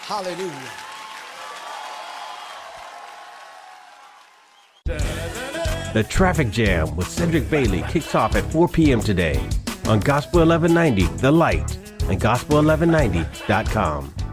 Hallelujah. The Traffic Jam with Cedric Bailey kicks off at 4 p.m. today on Gospel 1190, The Light, and Gospel1190.com.